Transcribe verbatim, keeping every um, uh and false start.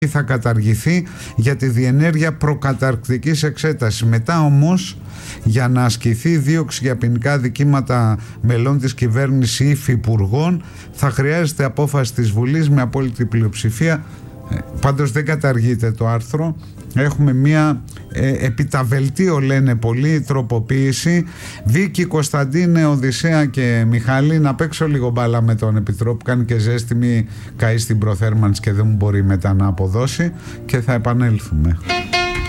θα καταργηθεί για τη διενέργεια προκαταρκτικής εξέτασης. Μετά όμως, για να ασκηθεί δίωξη για ποινικά δικήματα μελών της κυβέρνησης ή υφυπουργών, θα χρειάζεται απόφαση της Βουλής με απόλυτη πλειοψηφία. Πάντως δεν καταργείται το άρθρο. Έχουμε μία ε, επιταβελτίο, λένε πολλοί, τροποποίηση. Βίκη, Κωνσταντίνε, Οδυσσέα και Μιχάλη, να παίξω λίγο μπάλα με τον Επιτρόπο. Κάνει και ζέστη, μη καεί στην προθέρμανση και δεν μου μπορεί μετά να αποδώσει. Και θα επανέλθουμε.